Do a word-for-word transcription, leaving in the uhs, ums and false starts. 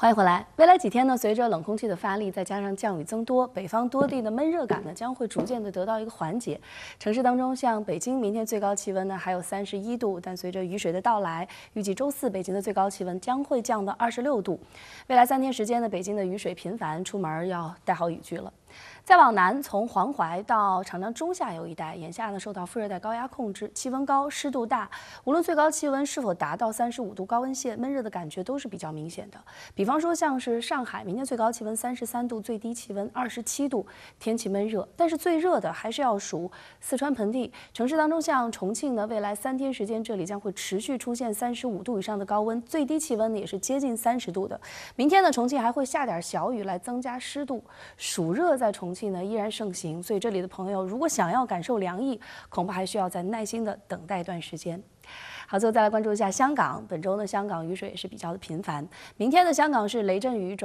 欢迎回来。未来几天呢，随着冷空气的发力，再加上降雨增多，北方多地的闷热感呢将会逐渐的得到一个缓解。城市当中，像北京，明天最高气温呢还有三十一度，但随着雨水的到来，预计周四北京的最高气温将会降到二十六度。未来三天时间呢，北京的雨水频繁，出门要带好雨具了。 再往南，从黄淮到长江中下游一带，眼下呢受到副热带高压控制，气温高，湿度大。无论最高气温是否达到三十五度高温线，闷热的感觉都是比较明显的。比方说，像是上海，明天最高气温三十三度，最低气温二十七度，天气闷热。但是最热的还是要数四川盆地城市当中，像重庆呢，未来三天时间，这里将会持续出现三十五度以上的高温，最低气温呢也是接近三十度的。明天呢，重庆还会下点小雨来增加湿度，暑热在重庆 呢依然盛行，所以这里的朋友如果想要感受凉意，恐怕还需要再耐心的等待一段时间。好，最后再来关注一下香港，本周呢香港雨水也是比较的频繁，明天的香港是雷阵雨。